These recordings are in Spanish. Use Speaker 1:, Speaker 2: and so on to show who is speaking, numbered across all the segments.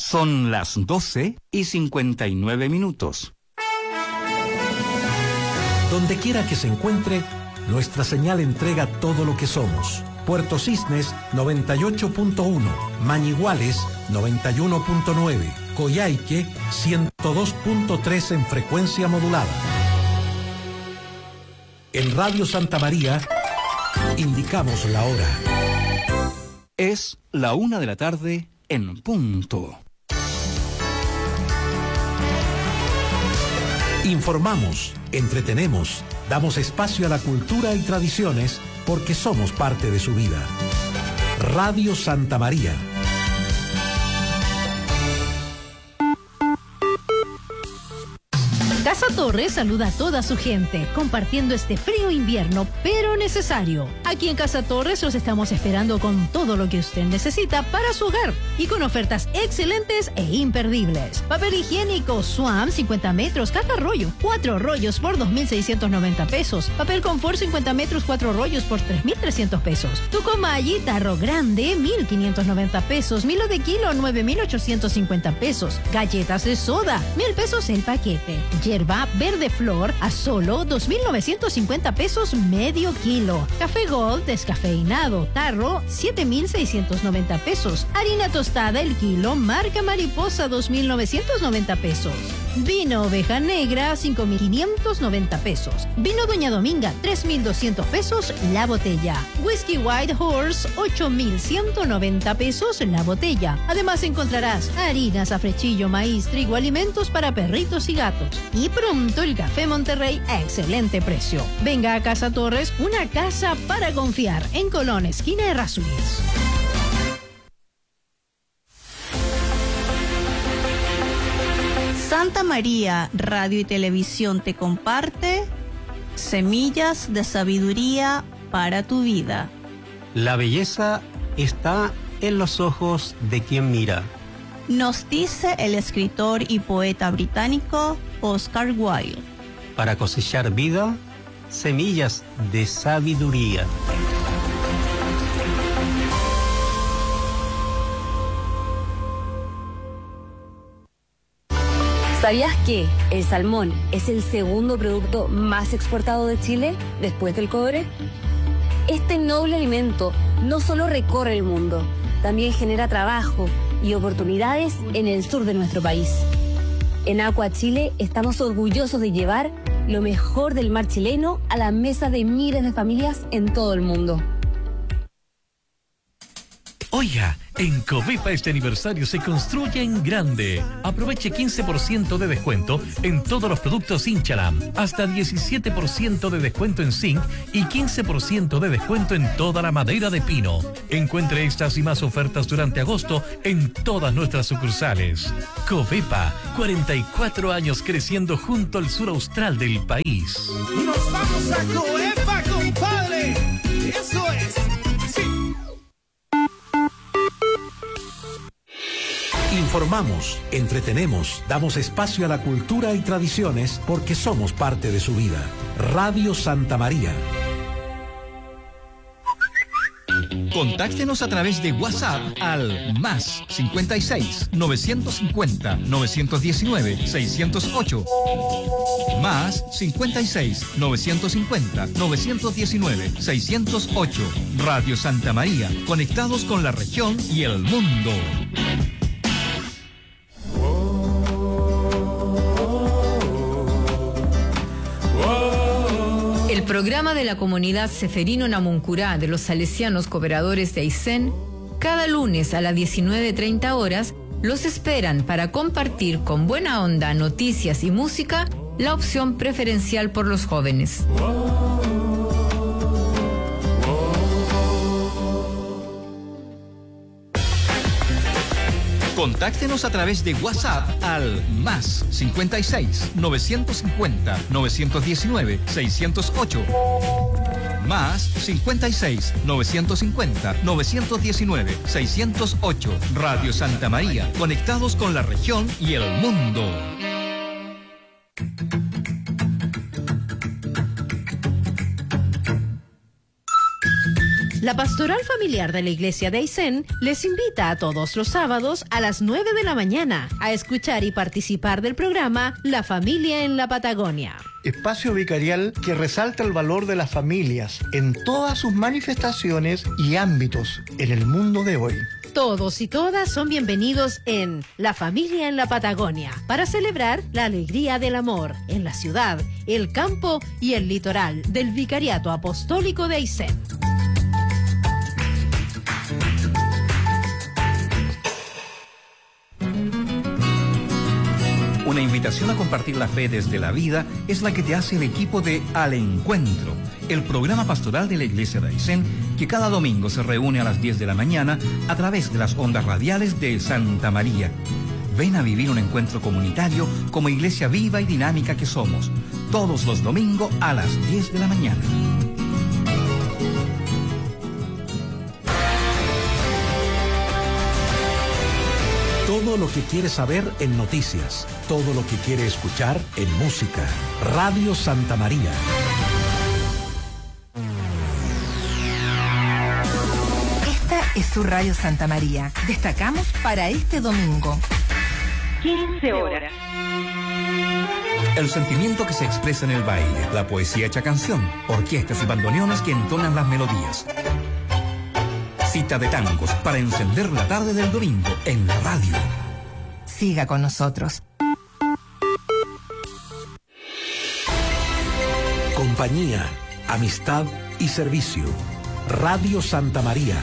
Speaker 1: Son las 12:59.
Speaker 2: Donde quiera que se encuentre, nuestra señal entrega todo lo que somos. Puerto Cisnes 98.1, Mañiguales 91.9, Coyhaique 102.3 en frecuencia modulada. En Radio Santa María indicamos la hora.
Speaker 1: Es la 1:00 en punto.
Speaker 2: Informamos, entretenemos, damos espacio a la cultura y tradiciones porque somos parte de su vida. Radio Santa María.
Speaker 3: Casa Torres saluda a toda su gente, compartiendo este frío invierno, pero necesario. Aquí en Casa Torres los estamos esperando con todo lo que usted necesita para su hogar y con ofertas excelentes e imperdibles. Papel higiénico Swam 50 metros, cada rollo, 4 rollos por 2.690 pesos. Papel confort 50 metros, 4 rollos por 3.300 pesos. Tucumay tarro grande, 1.590 pesos. Milo de kilo, 9.850 pesos. Galletas de soda, 1.000 pesos el paquete. Hierba verde flor a solo 2.950 pesos medio kilo. Café Gold descafeinado tarro 7.690 pesos. Harina tostada el kilo marca Mariposa 2.990 pesos. Vino oveja negra 5.590 pesos. Vino Doña Dominga 3.200 pesos la botella. Whisky White Horse 8.190 pesos la botella. Además encontrarás harinas, afrechillo, maíz, trigo, alimentos para perritos y gatos. Y pronto el Café Monterrey a excelente precio. Venga a Casa Torres, una casa para confiar, en Colón, esquina de Errázuriz.
Speaker 4: Santa María Radio y Televisión te comparte semillas de sabiduría para tu vida.
Speaker 5: La belleza está en los ojos de quien mira.
Speaker 4: Nos dice el escritor y poeta británico Oscar Wilde.
Speaker 5: Para cosechar vida, semillas de sabiduría.
Speaker 6: ¿Sabías que el salmón es el segundo producto más exportado de Chile después del cobre? Este noble alimento no solo recorre el mundo, también genera trabajo y oportunidades en el sur de nuestro país. En Aqua Chile estamos orgullosos de llevar lo mejor del mar chileno a la mesa de miles de familias en todo el mundo.
Speaker 7: Oiga, en Covepa este aniversario se construye en grande. Aproveche 15% de descuento en todos los productos Inchalam, hasta 17% de descuento en zinc y 15% de descuento en toda la madera de pino. Encuentre estas y más ofertas durante agosto en todas nuestras sucursales. Covepa, 44 años creciendo junto al sur austral del país.
Speaker 8: ¡Nos vamos a Covepa, compadre! ¡Eso es!
Speaker 2: Informamos, entretenemos, damos espacio a la cultura y tradiciones porque somos parte de su vida. Radio Santa María.
Speaker 1: Contáctenos a través de WhatsApp al más 56 950 919 608. Más 56 950 919 608. Radio Santa María, conectados con la región y el mundo.
Speaker 9: El programa de la comunidad Seferino Namuncurá de los salesianos cooperadores de Aysén, cada lunes a las 19:30 los esperan para compartir con buena onda noticias y música, la opción preferencial por los jóvenes.
Speaker 1: Contáctenos a través de WhatsApp al más 56 950 919 608. Más 56 950 919 608. Radio Santa María, conectados con la región y el mundo.
Speaker 3: La Pastoral Familiar de la Iglesia de Aysén les invita a todos los sábados a las 9 de la mañana a escuchar y participar del programa La Familia en la Patagonia.
Speaker 10: Espacio vicarial que resalta el valor de las familias en todas sus manifestaciones y ámbitos en el mundo de hoy.
Speaker 3: Todos y todas son bienvenidos en La Familia en la Patagonia para celebrar la alegría del amor en la ciudad, el campo y el litoral del Vicariato Apostólico de Aysén.
Speaker 1: Una invitación a compartir la fe desde la vida es la que te hace el equipo de Al Encuentro, el programa pastoral de la Iglesia de Aysén, que cada domingo se reúne a las 10 de la mañana a través de las ondas radiales de Santa María. Ven a vivir un encuentro comunitario como iglesia viva y dinámica que somos, todos los domingos a las 10 de la mañana.
Speaker 2: Todo lo que quiere saber en noticias, todo lo que quiere escuchar en música. Radio Santa María.
Speaker 11: Esta es su Radio Santa María. Destacamos para este domingo.
Speaker 12: 15 horas.
Speaker 1: El sentimiento que se expresa en el baile, la poesía hecha canción, orquestas y bandoneones que entonan las melodías. Cita de tangos para encender la tarde del domingo en la radio.
Speaker 11: Siga con nosotros.
Speaker 2: Compañía, amistad y servicio. Radio Santa María.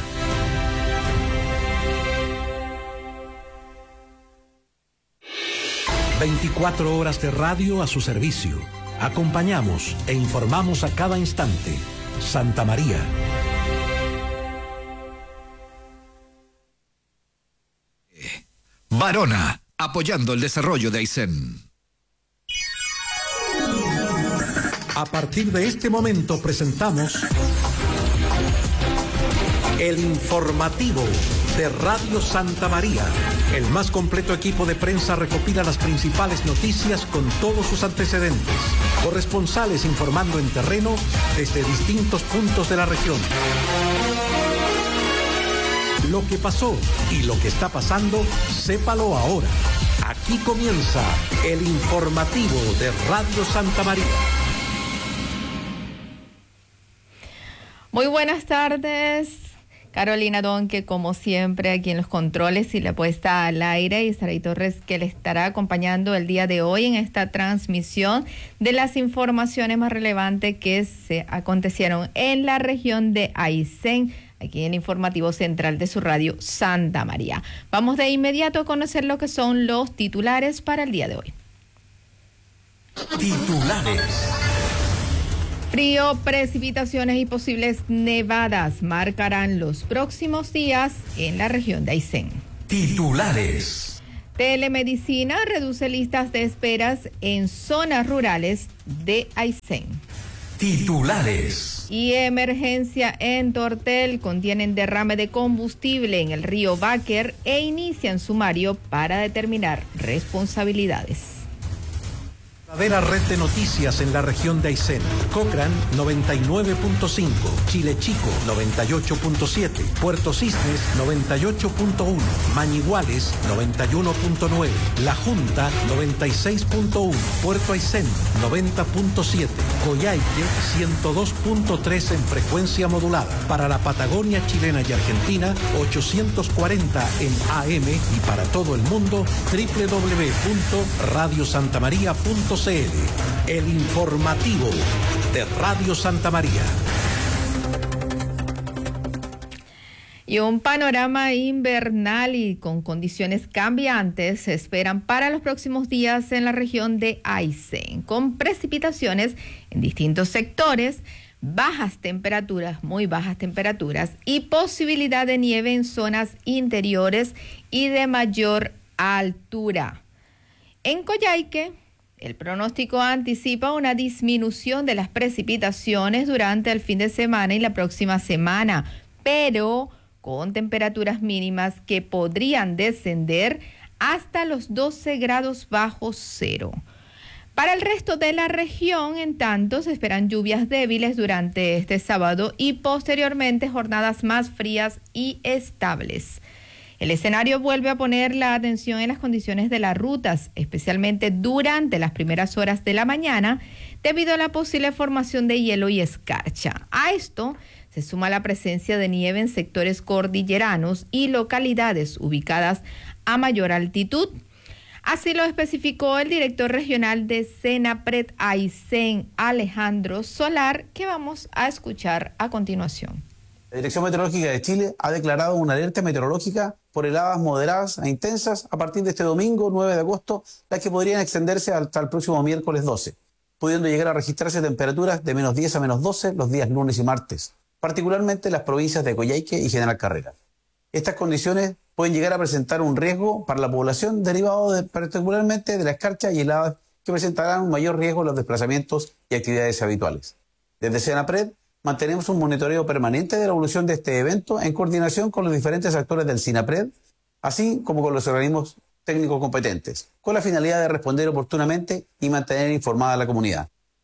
Speaker 2: ...24 horas de radio a su servicio. Acompañamos e informamos a cada instante. Santa María.
Speaker 13: Varona, apoyando el desarrollo de Aysén.
Speaker 2: A partir de este momento presentamos el informativo de Radio Santa María. El más completo equipo de prensa recopila las principales noticias con todos sus antecedentes. Corresponsales informando en terreno desde distintos puntos de la región. Lo que pasó y lo que está pasando, sépalo ahora. Aquí comienza el informativo de Radio Santa María.
Speaker 14: Muy buenas tardes. Carolina Donque, como siempre, aquí en los controles y la puesta al aire, y Saray Torres, que le estará acompañando el día de hoy en esta transmisión de las informaciones más relevantes que se acontecieron en la región de Aysén, aquí en el informativo central de su radio Santa María. Vamos de inmediato a conocer lo que son los titulares para el día de hoy.
Speaker 2: Titulares.
Speaker 14: Frío, precipitaciones y posibles nevadas marcarán los próximos días en la región de Aysén.
Speaker 2: Titulares.
Speaker 14: Telemedicina reduce listas de esperas en zonas rurales de Aysén.
Speaker 2: Titulares.
Speaker 14: Y emergencia en Tortel, contienen derrame de combustible en el río Báquer e inician sumario para determinar responsabilidades.
Speaker 2: Verdadera red de noticias en la región de Aysén. Cochrane 99.5, Chile Chico 98.7, Puerto Cisnes 98.1, Mañiguales 91.9, La Junta 96.1, Puerto Aysén 90.7, Coyhaique 102.3 en frecuencia modulada. Para la Patagonia chilena y Argentina 840 en AM y para todo el mundo www.radiosantamaria.cl. El informativo de Radio Santa María.
Speaker 14: Y un panorama invernal y con condiciones cambiantes se esperan para los próximos días en la región de Aysén, con precipitaciones en distintos sectores, bajas temperaturas, muy bajas temperaturas y posibilidad de nieve en zonas interiores y de mayor altura. En Coyhaique, el pronóstico anticipa una disminución de las precipitaciones durante el fin de semana y la próxima semana, pero con temperaturas mínimas que podrían descender hasta los 12 grados bajo cero. Para el resto de la región, en tanto, se esperan lluvias débiles durante este sábado y posteriormente jornadas más frías y estables. El escenario vuelve a poner la atención en las condiciones de las rutas, especialmente durante las primeras horas de la mañana, debido a la posible formación de hielo y escarcha. A esto se suma la presencia de nieve en sectores cordilleranos y localidades ubicadas a mayor altitud. Así lo especificó el director regional de Senapred Aysén, Alejandro Solar, que vamos a escuchar a continuación.
Speaker 15: La Dirección Meteorológica de Chile ha declarado una alerta meteorológica por heladas moderadas a intensas a partir de este domingo 9 de agosto, las que podrían extenderse hasta el próximo miércoles 12, pudiendo llegar a registrarse temperaturas de menos 10 a menos 12 los días lunes y martes, particularmente en las provincias de Coyhaique y General Carrera. Estas condiciones pueden llegar a presentar un riesgo para la población derivado particularmente de la escarcha y heladas que presentarán un mayor riesgo en los desplazamientos y actividades habituales. Desde Senapred mantenemos un monitoreo permanente de la evolución de este evento en coordinación con los diferentes actores del SINAPRED, así como con los organismos técnicos competentes, con la finalidad de responder oportunamente y mantener informada a la comunidad.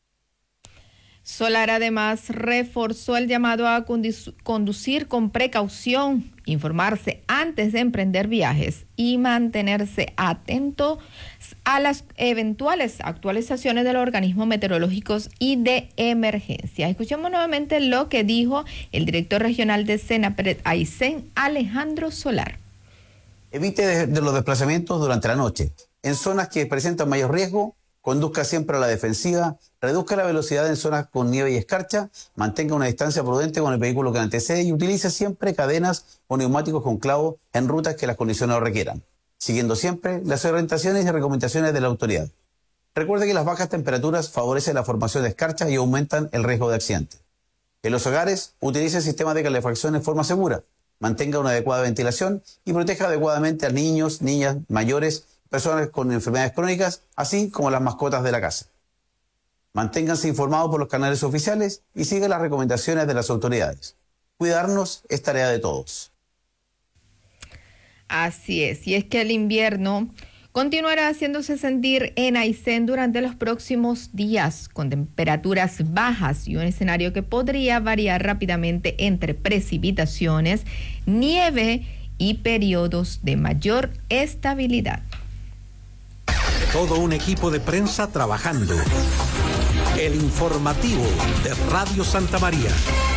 Speaker 14: Solar además reforzó el llamado a conducir con precaución, informarse antes de emprender viajes y mantenerse atento a las eventuales actualizaciones de los organismos meteorológicos y de emergencia. Escuchemos nuevamente lo que dijo el director regional de Senapred Aysén, Alejandro Solar.
Speaker 15: Evite de los desplazamientos durante la noche. En zonas que presentan mayor riesgo, conduzca siempre a la defensiva, reduzca la velocidad en zonas con nieve y escarcha, mantenga una distancia prudente con el vehículo que antecede y utilice siempre cadenas o neumáticos con clavo en rutas que las condiciones lo requieran, siguiendo siempre las orientaciones y recomendaciones de la autoridad. Recuerde que las bajas temperaturas favorecen la formación de escarcha y aumentan el riesgo de accidente. En los hogares, utilice sistemas de calefacción en forma segura, mantenga una adecuada ventilación y proteja adecuadamente a niños, niñas, mayores, personas con enfermedades crónicas, así como las mascotas de la casa. Manténganse informados por los canales oficiales y sigan las recomendaciones de las autoridades. Cuidarnos es tarea de todos.
Speaker 14: Así es, y es que el invierno continuará haciéndose sentir en Aysén durante los próximos días, con temperaturas bajas y un escenario que podría variar rápidamente entre precipitaciones, nieve y periodos de mayor estabilidad.
Speaker 2: Todo un equipo de prensa trabajando. El informativo de Radio Santa María.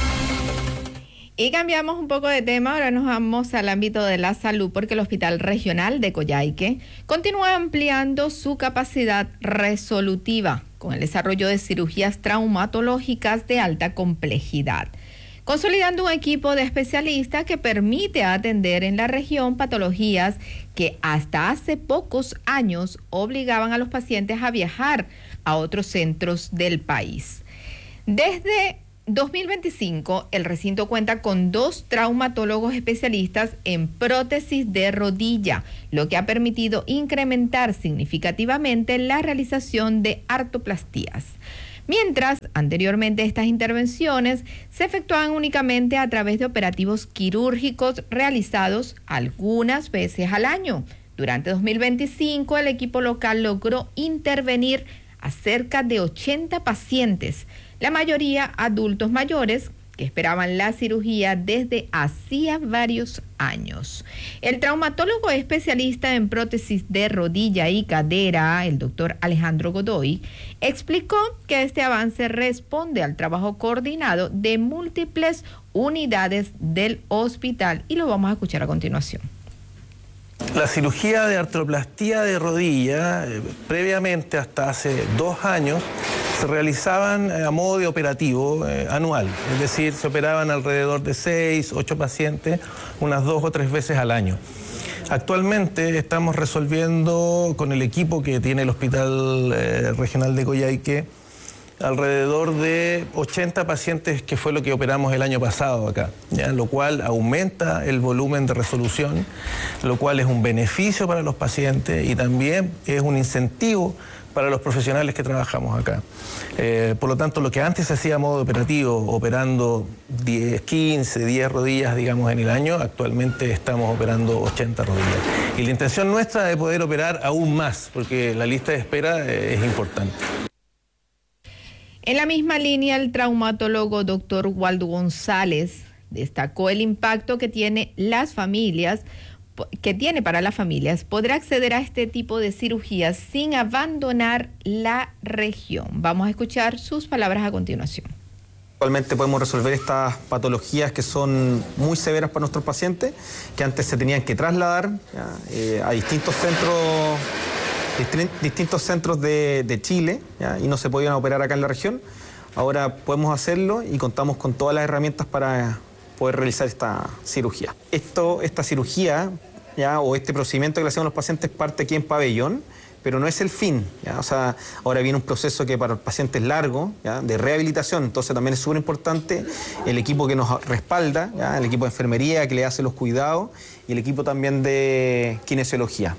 Speaker 14: Y cambiamos un poco de tema, ahora nos vamos al ámbito de la salud porque el Hospital Regional de Coyhaique continúa ampliando su capacidad resolutiva con el desarrollo de cirugías traumatológicas de alta complejidad, consolidando un equipo de especialistas que permite atender en la región patologías que hasta hace pocos años obligaban a los pacientes a viajar a otros centros del país. Desde 2025, el recinto cuenta con 2 traumatólogos especialistas en prótesis de rodilla, lo que ha permitido incrementar significativamente la realización de artroplastías. Mientras, anteriormente estas intervenciones se efectuaban únicamente a través de operativos quirúrgicos realizados algunas veces al año. Durante 2025, el equipo local logró intervenir a cerca de 80 pacientes, la mayoría adultos mayores que esperaban la cirugía desde hacía varios años. El traumatólogo especialista en prótesis de rodilla y cadera, el doctor Alejandro Godoy, explicó que este avance responde al trabajo coordinado de múltiples unidades del hospital y lo vamos a escuchar a continuación.
Speaker 16: La cirugía de artroplastía de rodilla, previamente hasta hace 2 años, se realizaban a modo de operativo anual, es decir, se operaban alrededor de 6, 8 pacientes unas 2 o 3 veces al año. Actualmente estamos resolviendo con el equipo que tiene el Hospital Regional de Coyhaique alrededor de 80 pacientes, que fue lo que operamos el año pasado acá, ¿ya? Lo cual aumenta el volumen de resolución, lo cual es un beneficio para los pacientes y también es un incentivo para los profesionales que trabajamos acá. Por lo tanto, lo que antes se hacía a modo operativo, operando 10 rodillas, digamos, en el año, actualmente estamos operando 80 rodillas. Y la intención nuestra es poder operar aún más, porque la lista de espera es importante.
Speaker 14: En la misma línea, el traumatólogo doctor Waldo González destacó el impacto que tiene para las familias poder acceder a este tipo de cirugías sin abandonar la región. Vamos a escuchar sus palabras a continuación.
Speaker 17: Actualmente podemos resolver estas patologías que son muy severas para nuestros pacientes, que antes se tenían que trasladar a distintos centros de Chile, y no se podían operar acá en la región. Ahora podemos hacerlo y contamos con todas las herramientas para poder realizar esta cirugía. Esta cirugía o este procedimiento que le hacemos a los pacientes parte aquí en Pabellón, pero no es el fin. O sea, ahora viene un proceso que para el paciente es largo, de rehabilitación, entonces también es súper importante el equipo que nos respalda, el equipo de enfermería que le hace los cuidados y el equipo también de kinesiología.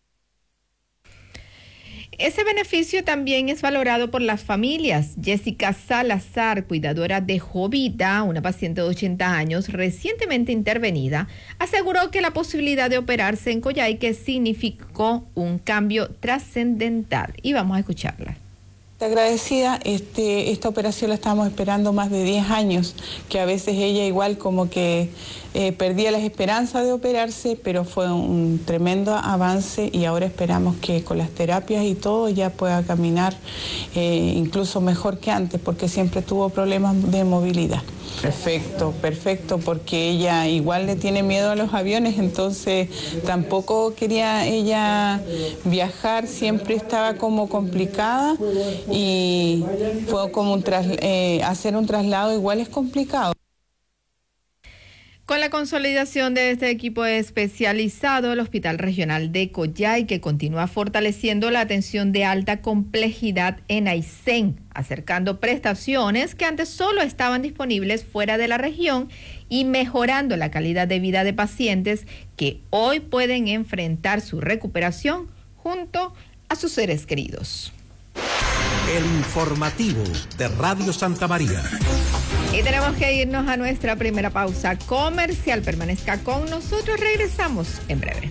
Speaker 14: Ese beneficio también es valorado por las familias. Jessica Salazar, cuidadora de Jovita, una paciente de 80 años recientemente intervenida, aseguró que la posibilidad de operarse en Coyhaique significó un cambio trascendental. Y vamos a escucharla.
Speaker 18: Agradecida, esta operación la estábamos esperando más de 10 años, que a veces ella igual como que perdía las esperanzas de operarse, pero fue un tremendo avance y ahora esperamos que con las terapias y todo ya pueda caminar incluso mejor que antes, porque siempre tuvo problemas de movilidad. Perfecto, porque ella igual le tiene miedo a los aviones, entonces tampoco quería ella viajar, siempre estaba como complicada y fue como hacer un traslado igual es complicado.
Speaker 14: Con la consolidación de este equipo especializado, el Hospital Regional de Coyhaique continúa fortaleciendo la atención de alta complejidad en Aysén, acercando prestaciones que antes solo estaban disponibles fuera de la región y mejorando la calidad de vida de pacientes que hoy pueden enfrentar su recuperación junto a sus seres queridos.
Speaker 2: El informativo de Radio Santa María.
Speaker 14: Y tenemos que irnos a nuestra primera pausa comercial. Permanezca con nosotros, regresamos en breve.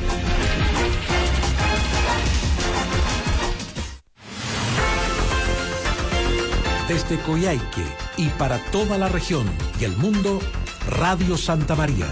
Speaker 2: Desde Coyhaique y para toda la región y el mundo, Radio Santa María.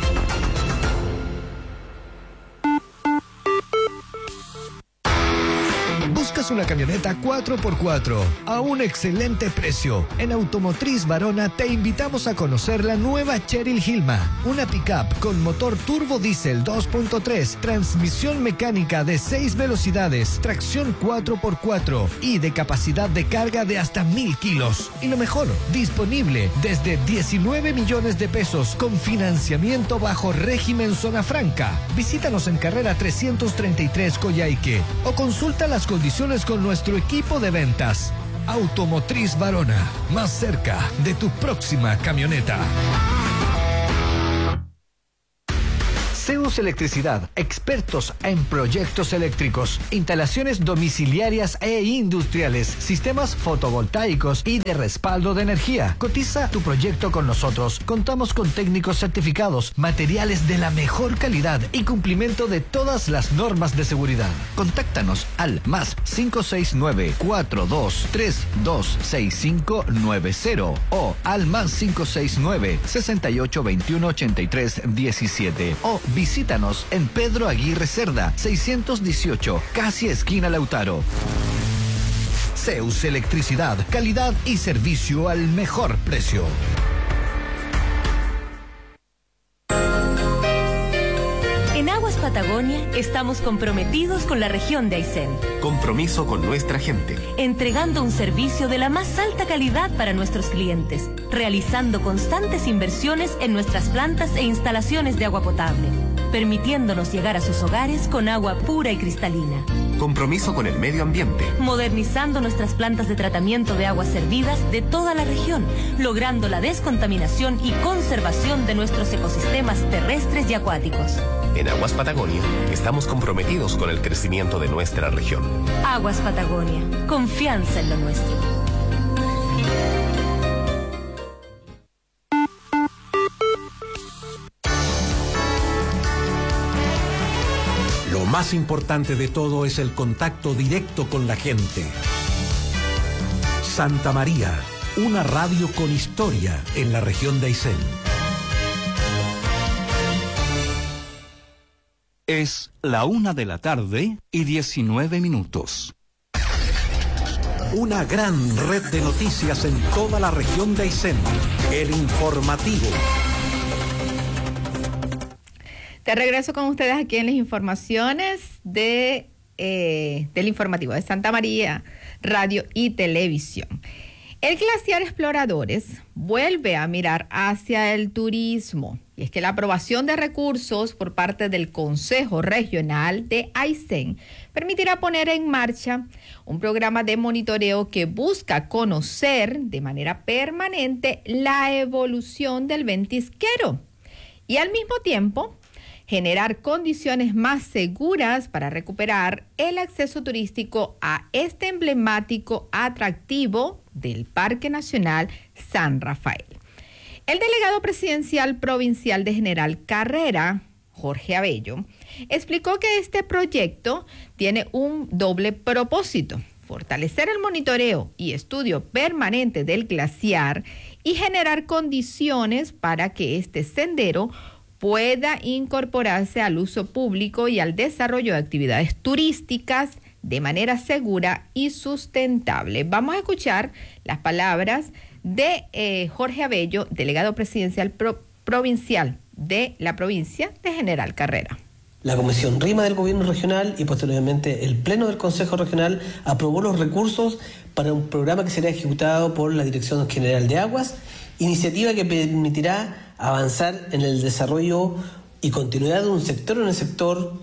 Speaker 19: ¿Buscas una camioneta 4x4 a un excelente precio? En Automotriz Varona te invitamos a conocer la nueva Cheryl Hilma, una pickup con motor turbo diésel 2.3, transmisión mecánica de 6 velocidades, tracción 4x4 y de capacidad de carga de hasta 1000 kilos. Y lo mejor, disponible desde 19 millones de pesos con financiamiento bajo régimen zona franca. Visítanos en carrera 333 Coyhaique o consulta las condiciones con nuestro equipo de ventas. Automotriz Varona, más cerca de tu próxima camioneta. Zeus Electricidad, expertos en proyectos eléctricos, instalaciones domiciliarias e industriales, sistemas fotovoltaicos y de respaldo de energía. Cotiza tu proyecto con nosotros. Contamos con técnicos certificados, materiales de la mejor calidad y cumplimiento de todas las normas de seguridad. Contáctanos al más 569-4232-6590 o al más 569-6821-8317 o visítanos en Pedro Aguirre Cerda, 618, casi esquina Lautaro. Zeus Electricidad, calidad y servicio al mejor precio.
Speaker 20: En Aguas Patagonia estamos comprometidos con la región de Aysén.
Speaker 21: Compromiso con nuestra gente.
Speaker 20: Entregando un servicio de la más alta calidad para nuestros clientes, realizando constantes inversiones en nuestras plantas e instalaciones de agua potable, permitiéndonos llegar a sus hogares con agua pura y cristalina.
Speaker 21: Compromiso con el medio ambiente.
Speaker 20: Modernizando nuestras plantas de tratamiento de aguas servidas de toda la región, logrando la descontaminación y conservación de nuestros ecosistemas terrestres y acuáticos.
Speaker 21: En Aguas Patagonia estamos comprometidos con el crecimiento de nuestra región.
Speaker 20: Aguas Patagonia, confianza en lo nuestro.
Speaker 2: más importante de todo es el contacto directo con la gente. Santa María, una radio con historia en la región de Aysén.
Speaker 1: Es la 1:19 p.m.
Speaker 2: Una gran red de noticias en toda la región de Aysén. El informativo.
Speaker 14: De regreso con ustedes aquí en las informaciones del informativo de Santa María, Radio y Televisión. El Glaciar Exploradores vuelve a mirar hacia el turismo. Y es que la aprobación de recursos por parte del Consejo Regional de Aysén permitirá poner en marcha un programa de monitoreo que busca conocer de manera permanente la evolución del ventisquero y al mismo tiempo generar condiciones más seguras para recuperar el acceso turístico a este emblemático atractivo del Parque Nacional San Rafael. El delegado presidencial provincial de General Carrera, Jorge Abello, explicó que este proyecto tiene un doble propósito: fortalecer el monitoreo y estudio permanente del glaciar y generar condiciones para que este sendero pueda incorporarse al uso público y al desarrollo de actividades turísticas de manera segura y sustentable. Vamos a escuchar las palabras de Jorge Abello, delegado presidencial provincial de la provincia de General Carrera.
Speaker 4: La Comisión RIMA del Gobierno Regional y posteriormente el Pleno del Consejo Regional aprobó los recursos para un programa que será ejecutado por la Dirección General de Aguas, iniciativa que permitirá avanzar en el desarrollo y continuidad de un sector en el sector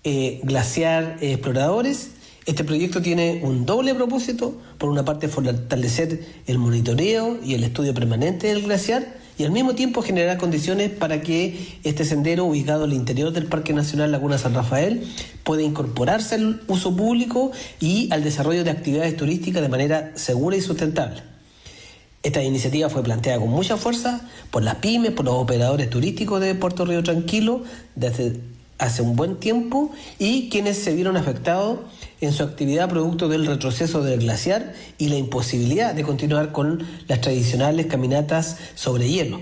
Speaker 4: glaciar exploradores. Este proyecto tiene un doble propósito: por una parte fortalecer el monitoreo y el estudio permanente del glaciar y al mismo tiempo generar condiciones para que este sendero, ubicado al interior del Parque Nacional Laguna San Rafael, pueda incorporarse al uso público y al desarrollo de actividades turísticas de manera segura y sustentable. Esta iniciativa fue planteada con mucha fuerza por las pymes, por los operadores turísticos de Puerto Río Tranquilo desde hace un buen tiempo y quienes se vieron afectados en su actividad producto del retroceso del glaciar y la imposibilidad de continuar con las tradicionales caminatas sobre hielo.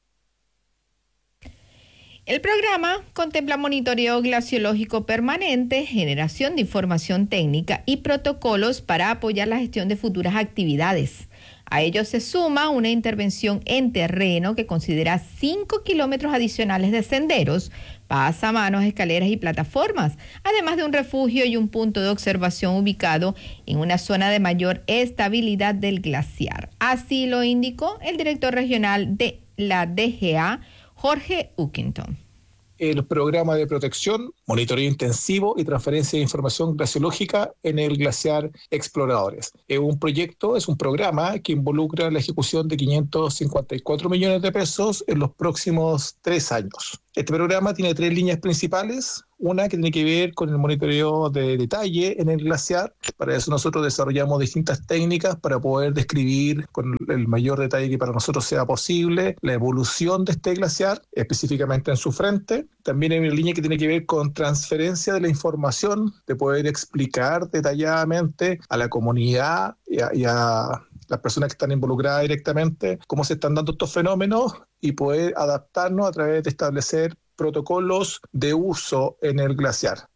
Speaker 14: El programa contempla monitoreo glaciológico permanente, generación de información técnica y protocolos para apoyar la gestión de futuras actividades. A ello se suma una intervención en terreno que considera 5 kilómetros adicionales de senderos, pasamanos, escaleras y plataformas, además de un refugio y un punto de observación ubicado en una zona de mayor estabilidad del glaciar. Así lo indicó el director regional de la DGA, Jorge Uckington.
Speaker 22: El programa de protección, monitoreo intensivo y transferencia de información glaciológica en el Glaciar Exploradores. Es un programa que involucra la ejecución de 554 millones de pesos en los próximos 3 años. Este programa tiene 3 líneas principales. Una que tiene que ver con el monitoreo de detalle en el glaciar. Para eso nosotros desarrollamos distintas técnicas para poder describir con el mayor detalle que para nosotros sea posible la evolución de este glaciar, específicamente en su frente. También hay una línea que tiene que ver con transferencia de la información, de poder explicar detalladamente a la comunidad y a las personas que están involucradas directamente cómo se están dando estos fenómenos y poder adaptarnos a través de establecer protocolos de uso en el glaciar.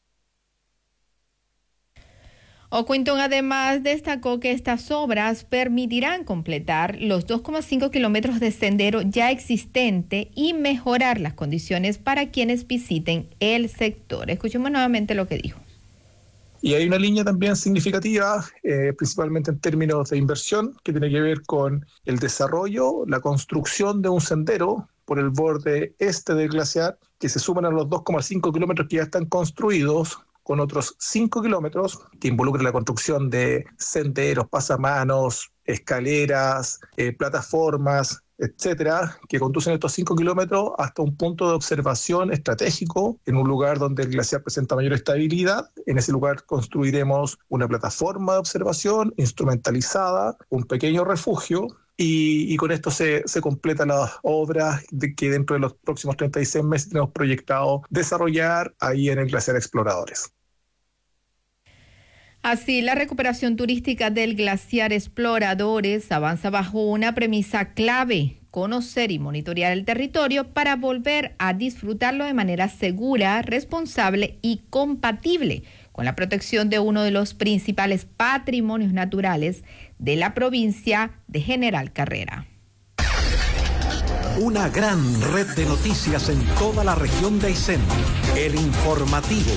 Speaker 14: Oquinton además destacó que estas obras permitirán completar los 2,5 kilómetros de sendero ya existente y mejorar las condiciones para quienes visiten el sector. Escuchemos nuevamente lo que dijo.
Speaker 22: Y hay una línea también significativa, principalmente en términos de inversión, que tiene que ver con el desarrollo, la construcción de un sendero por el borde este del glaciar, que se suman a los 2,5 kilómetros que ya están construidos, con otros 5 kilómetros que involucran la construcción de senderos, pasamanos, escaleras, plataformas, etcétera, que conducen estos 5 kilómetros hasta un punto de observación estratégico en un lugar donde el glaciar presenta mayor estabilidad. En ese lugar construiremos una plataforma de observación instrumentalizada, un pequeño refugio, y con esto se completan las obras que dentro de los próximos 36 meses tenemos proyectado desarrollar ahí en el Glaciar Exploradores.
Speaker 14: Así, la recuperación turística del glaciar Exploradores avanza bajo una premisa clave: conocer y monitorear el territorio para volver a disfrutarlo de manera segura, responsable y compatible con la protección de uno de los principales patrimonios naturales de la provincia de General Carrera.
Speaker 2: Una gran red de noticias en toda la región de Aysén. El informativo.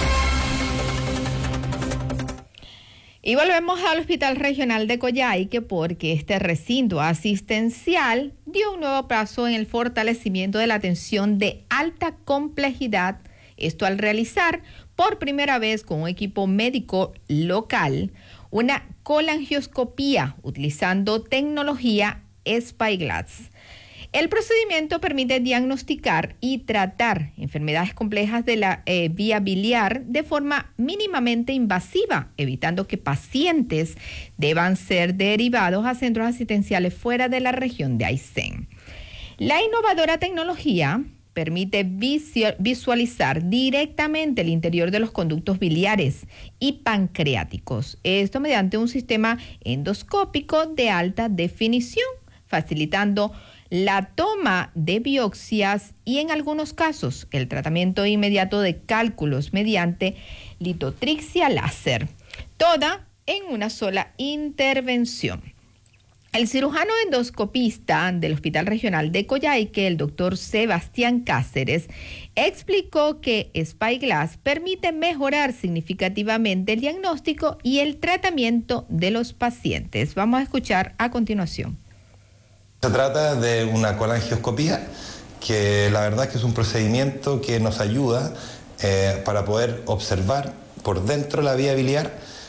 Speaker 14: Y volvemos al Hospital Regional de Coyhaique porque este recinto asistencial dio un nuevo paso en el fortalecimiento de la atención de alta complejidad, esto al realizar por primera vez con un equipo médico local una colangioscopía utilizando tecnología Spyglass. El procedimiento permite diagnosticar y tratar enfermedades complejas de la vía biliar de forma mínimamente invasiva, evitando que pacientes deban ser derivados a centros asistenciales fuera de la región de Aysén. La innovadora tecnología permite visualizar directamente el interior de los conductos biliares y pancreáticos, esto mediante un sistema endoscópico de alta definición, facilitando la toma de biopsias y, en algunos casos, el tratamiento inmediato de cálculos mediante litotripsia láser, toda en una sola intervención. El cirujano endoscopista del Hospital Regional de Coyhaique, el doctor Sebastián Cáceres, explicó que Spyglass permite mejorar significativamente el diagnóstico y el tratamiento de los pacientes. Vamos a escuchar a continuación.
Speaker 5: Se trata de una colangioscopía, que la verdad es que es un procedimiento que nos ayuda para poder observar por dentro la vía biliar.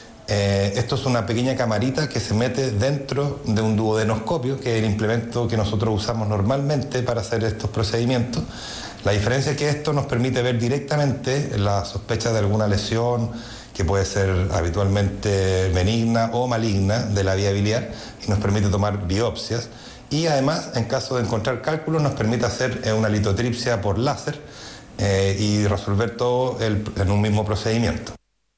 Speaker 5: Esto es una pequeña camarita que se mete dentro de un duodenoscopio, que es el implemento que nosotros usamos normalmente para hacer estos procedimientos. La diferencia es que esto nos permite ver directamente la sospecha de alguna lesión que puede ser habitualmente benigna o maligna de la vía biliar, y nos permite tomar biopsias. Y además, en caso de encontrar cálculos, nos permite hacer una litotripsia por láser y resolver todo en un mismo procedimiento.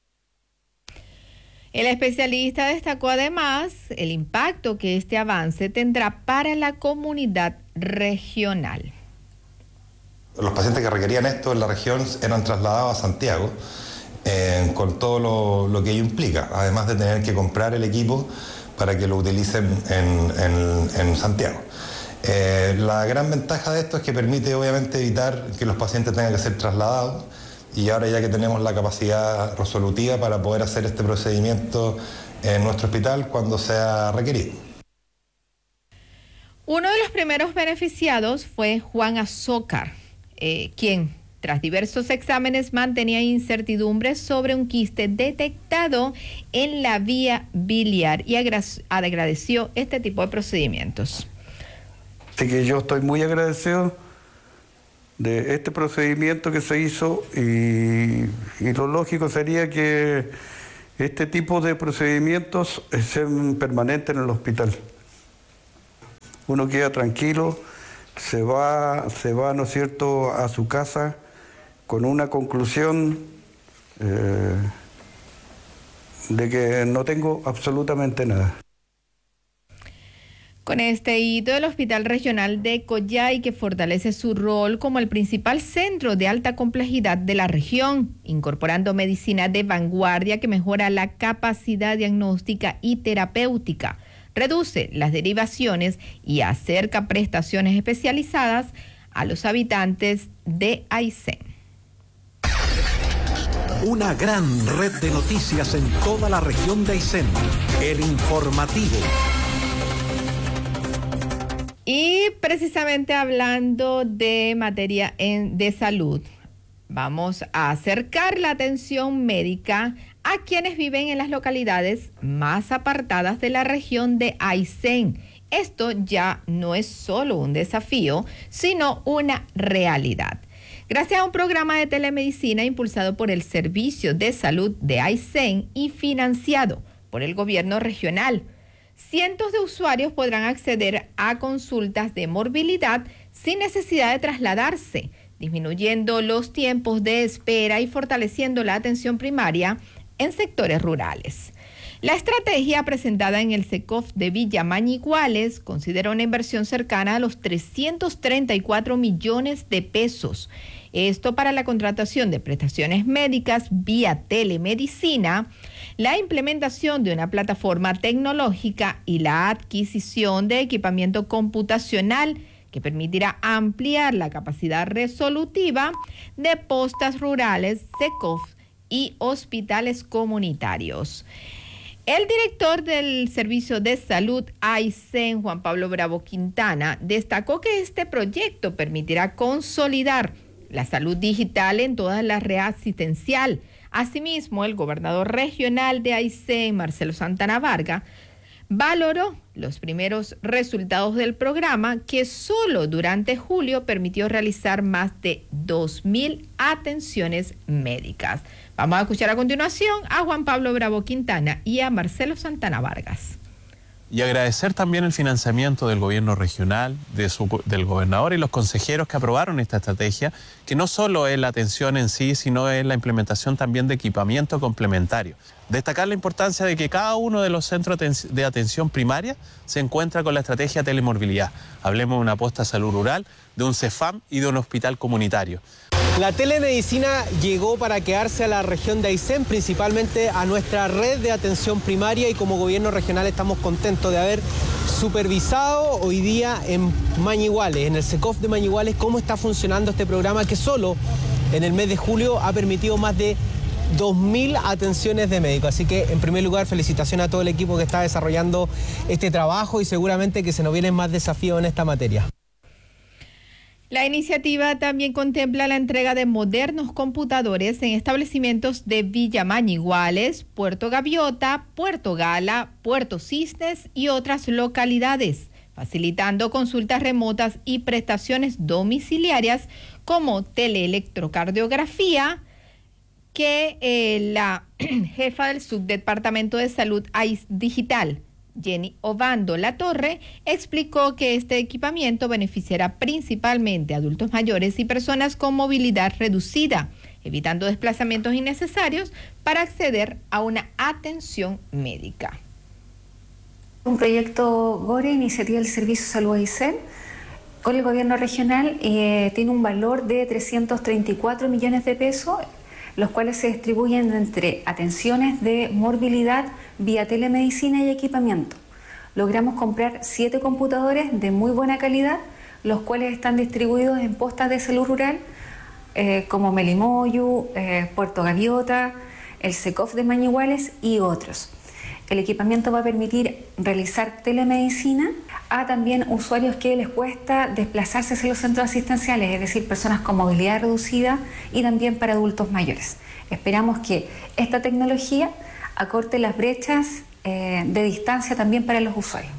Speaker 14: El especialista destacó además el impacto que este avance tendrá para la comunidad regional.
Speaker 5: Los pacientes que requerían esto en la región eran trasladados a Santiago con todo lo que ello implica, además de tener que comprar el equipo para que lo utilicen en Santiago. La gran ventaja de esto es que permite obviamente evitar que los pacientes tengan que ser trasladados, y ahora ya que tenemos la capacidad resolutiva para poder hacer este procedimiento en nuestro hospital cuando sea requerido.
Speaker 14: Uno de los primeros beneficiados fue Juan Azócar, quien tras diversos exámenes mantenía incertidumbres sobre un quiste detectado en la vía biliar y agradeció este tipo de procedimientos.
Speaker 6: Así que yo estoy muy agradecido de este procedimiento que se hizo, y lo lógico sería que este tipo de procedimientos sean permanentes en el hospital. Uno queda tranquilo, se va, ¿no es cierto?, a su casa con una conclusión de que no tengo absolutamente nada.
Speaker 14: Con este hito, el Hospital Regional de Coyhaique fortalece su rol como el principal centro de alta complejidad de la región, incorporando medicina de vanguardia que mejora la capacidad diagnóstica y terapéutica, reduce las derivaciones y acerca prestaciones especializadas a los habitantes de Aysén.
Speaker 2: Una gran red de noticias en toda la región de Aysén. El informativo.
Speaker 14: Y precisamente hablando de materia de salud, vamos a acercar la atención médica a quienes viven en las localidades más apartadas de la región de Aysén. Esto ya no es solo un desafío, sino una realidad. Gracias a un programa de telemedicina impulsado por el Servicio de Salud de Aysén y financiado por el gobierno regional, cientos de usuarios podrán acceder a consultas de morbilidad sin necesidad de trasladarse, disminuyendo los tiempos de espera y fortaleciendo la atención primaria en sectores rurales. La estrategia presentada en el SECOF de Villa Mañiguales considera una inversión cercana a los 334 millones de pesos. Esto para la contratación de prestaciones médicas vía telemedicina, la implementación de una plataforma tecnológica y la adquisición de equipamiento computacional que permitirá ampliar la capacidad resolutiva de postas rurales, SECOF y hospitales comunitarios. El director del Servicio de Salud Aysén, Juan Pablo Bravo Quintana, destacó que este proyecto permitirá consolidar la salud digital en toda la red asistencial. Asimismo, el gobernador regional de Aysén, Marcelo Santana Vargas, valoró los primeros resultados del programa, que solo durante julio permitió realizar más de 2.000 atenciones médicas. Vamos a escuchar a continuación a Juan Pablo Bravo Quintana y a Marcelo Santana Vargas.
Speaker 7: Y agradecer también el financiamiento del gobierno regional, del gobernador y los consejeros que aprobaron esta estrategia, que no solo es la atención en sí, sino es la implementación también de equipamiento complementario. Destacar la importancia de que cada uno de los centros de atención primaria se encuentra con la estrategia telemorbilidad. Hablemos de una posta de salud rural, de un CEFAM y de un hospital comunitario.
Speaker 8: La telemedicina llegó para quedarse a la región de Aysén, principalmente a nuestra red de atención primaria, y como gobierno regional estamos contentos de haber supervisado hoy día en Mañiguales, en el SECOF de Mañiguales, cómo está funcionando este programa que solo en el mes de julio ha permitido más de 2.000 atenciones de médicos. Así que, en primer lugar, felicitaciones a todo el equipo que está desarrollando este trabajo, y seguramente que se nos vienen más desafíos en esta materia.
Speaker 14: La iniciativa también contempla la entrega de modernos computadores en establecimientos de Villa Mañiguales, Puerto Gaviota, Puerto Gala, Puerto Cisnes y otras localidades, facilitando consultas remotas y prestaciones domiciliarias como teleelectrocardiografía, que la jefa del Subdepartamento de Salud Digital, Jenny Obando La Torre, explicó que este equipamiento beneficiará principalmente a adultos mayores y personas con movilidad reducida, evitando desplazamientos innecesarios para acceder a una atención médica.
Speaker 23: Un proyecto GORE, iniciativa del Servicio de Salud Aysén, con el gobierno regional, tiene un valor de 334 millones de pesos, los cuales se distribuyen entre atenciones de morbilidad vía telemedicina y equipamiento. Logramos comprar 7 computadores de muy buena calidad, los cuales están distribuidos en postas de salud rural, como Melimoyu, Puerto Gaviota, el SECOF de Mañiguales y otros. El equipamiento va a permitir realizar telemedicina a también usuarios que les cuesta desplazarse hacia los centros asistenciales, es decir, personas con movilidad reducida, y también para adultos mayores. Esperamos que esta tecnología acorte las brechas de distancia también para los usuarios.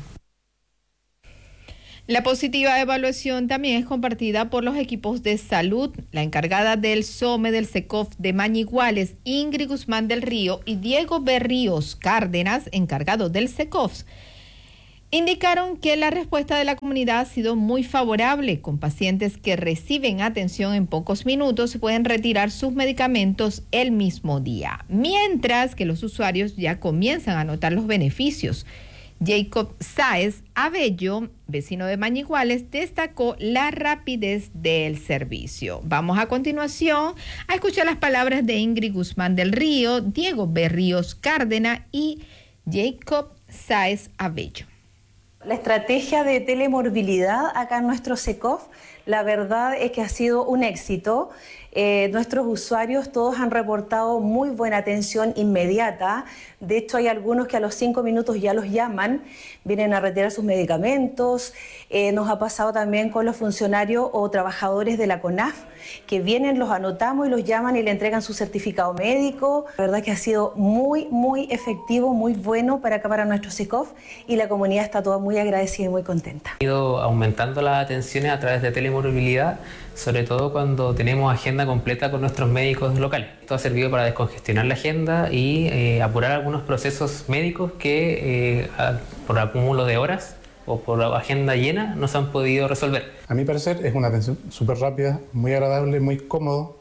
Speaker 14: La positiva evaluación también es compartida por los equipos de salud. La encargada del SOME del SECOF de Mañiguales, Ingrid Guzmán del Río, y Diego Berríos Cárdenas, encargados del SECOF, indicaron que la respuesta de la comunidad ha sido muy favorable. Con pacientes que reciben atención en pocos minutos, se pueden retirar sus medicamentos el mismo día, mientras que los usuarios ya comienzan a notar los beneficios. Jacob Sáez Abello, vecino de Mañiguales, destacó la rapidez del servicio. Vamos a continuación a escuchar las palabras de Ingrid Guzmán del Río, Diego Berríos Cárdenas y Jacob Sáez Abello.
Speaker 24: La estrategia de telemorbilidad acá en nuestro SECOF, la verdad es que ha sido un éxito. Nuestros usuarios todos han reportado muy buena atención inmediata. De hecho, hay algunos que a los 5 minutos ya los llaman, vienen a retirar sus medicamentos. Nos ha pasado también con los funcionarios o trabajadores de la CONAF, que vienen, los anotamos y los llaman y le entregan su certificado médico. La verdad que ha sido muy, muy efectivo, muy bueno para acá, para nuestro SECOF, y la comunidad está toda muy agradecida y muy contenta.
Speaker 25: Ha ido aumentando las atenciones a través de telemorbilidad, sobre todo cuando tenemos agenda completa con nuestros médicos locales. Esto ha servido para descongestionar la agenda y apurar algunos procesos médicos que por acúmulo de horas o por agenda llena no se han podido resolver.
Speaker 26: A mi parecer es una atención súper rápida, muy agradable, muy cómodo.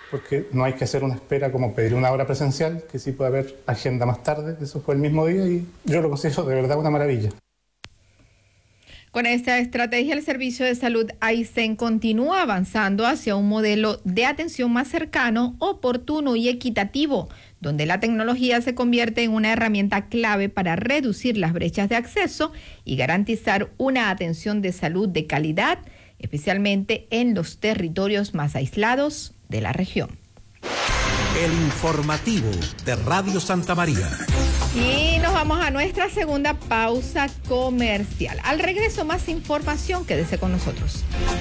Speaker 3: porque no hay que hacer una espera como pedir una hora presencial, que sí puede haber agenda más tarde, eso fue el mismo día y yo lo considero de verdad una maravilla.
Speaker 14: Con esta estrategia, el Servicio de Salud Aysén continúa avanzando hacia un modelo de atención más cercano, oportuno y equitativo, donde la tecnología se convierte en una herramienta clave para reducir las brechas de acceso y garantizar una atención de salud de calidad, especialmente en los territorios más aislados de la región.
Speaker 2: El informativo de Radio Santa María.
Speaker 14: Y nos vamos a nuestra segunda pausa comercial. Al regreso, más información. Quédese con nosotros.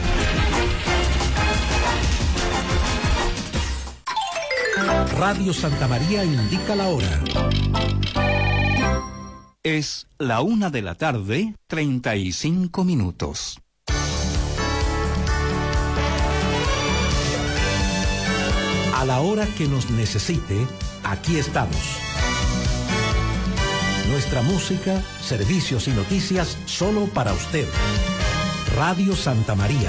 Speaker 2: Radio Santa María indica la hora.
Speaker 1: Es la 1:35 p.m.
Speaker 2: A la hora que nos necesite, aquí estamos. Nuestra música, servicios y noticias solo para usted. Radio Santa María.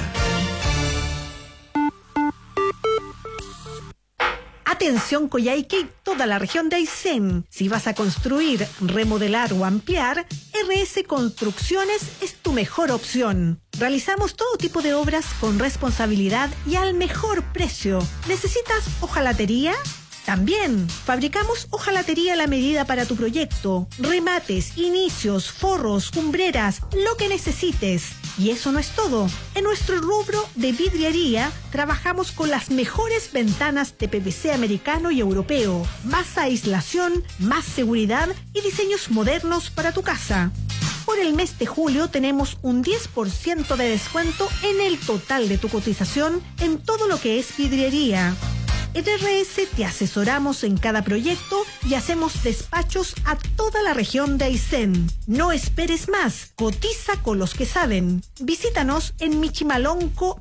Speaker 9: Atención Coyhaique y toda la región de Aysén. Si vas a construir, remodelar o ampliar, RS Construcciones es tu mejor opción. Realizamos todo tipo de obras con responsabilidad y al mejor precio. ¿Necesitas hojalatería? También fabricamos hojalatería a la medida para tu proyecto, remates, inicios, forros, cumbreras, lo que necesites. Y eso no es todo. En nuestro rubro de vidriería trabajamos con las mejores ventanas de PVC americano y europeo, más aislación, más seguridad y diseños modernos para tu casa. Por el mes de julio tenemos un 10% de descuento en el total de tu cotización en todo lo que es vidriería. En RS te asesoramos en cada proyecto y hacemos despachos a toda la región de Aysén. No esperes más, cotiza con los que saben. Visítanos en Michimalonco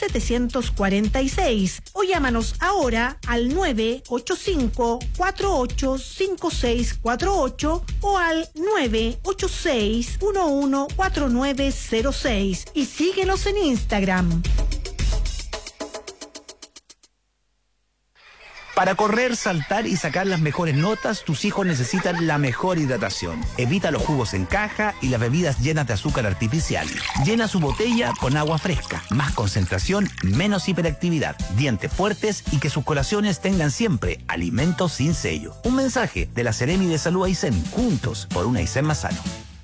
Speaker 9: 1746 o llámanos ahora al 985-485648 o al 986-114906 y síguenos en Instagram.
Speaker 10: Para correr, saltar y sacar las mejores notas, tus hijos necesitan la mejor hidratación. Evita los jugos en caja y las bebidas llenas de azúcar artificial. Llena su botella con agua fresca, más concentración, menos hiperactividad, dientes fuertes y que sus colaciones tengan siempre alimentos sin sello. Un mensaje de la Seremi de Salud Aysén, juntos por un Aysén más sano.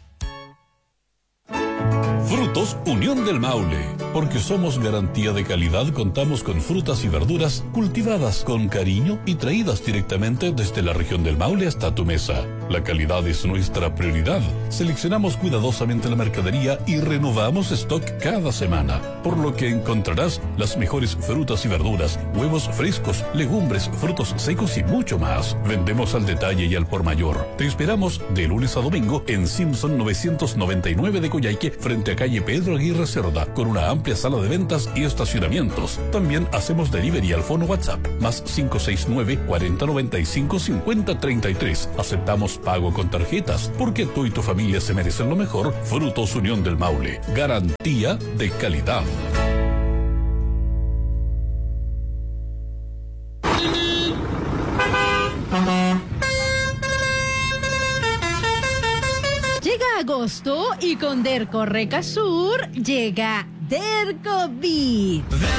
Speaker 11: Frutos Unión del Maule. Porque somos garantía de calidad, contamos con frutas y verduras cultivadas con cariño y traídas directamente desde la región del Maule hasta tu mesa. La calidad es nuestra prioridad. Seleccionamos cuidadosamente la mercadería y renovamos stock cada semana, por lo que encontrarás las mejores frutas y verduras, huevos frescos, legumbres, frutos secos y mucho más. Vendemos al detalle y al por mayor. Te esperamos de lunes a domingo en Simpson 999 de Coyhaique, frente a calle Pedro Aguirre Cerda, con una amplia sala de ventas y estacionamientos. También hacemos delivery al fono WhatsApp, más 569-4095-5033. Aceptamos pago con tarjetas, porque tú y tu familia se merecen lo mejor. Frutos Unión del Maule, garantía de calidad.
Speaker 12: Llega agosto y con Derco Recasur llega DercoBeat.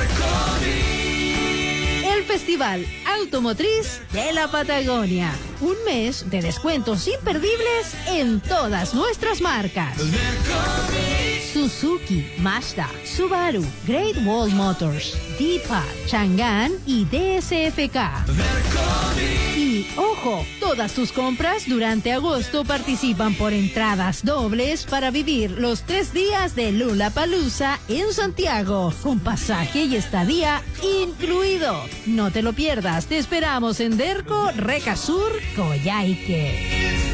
Speaker 12: El Festival Automotriz de la Patagonia. Un mes de descuentos imperdibles en todas nuestras marcas. Suzuki, Mazda, Subaru, Great Wall Motors, Deepak, Chang'an y DSFK. Y ojo, todas tus compras durante agosto participan por entradas dobles para vivir los 3 días de Lollapalooza en Santiago, con pasaje y estadía incluido. No te lo pierdas, te esperamos en Derco Recasur Coyhaique.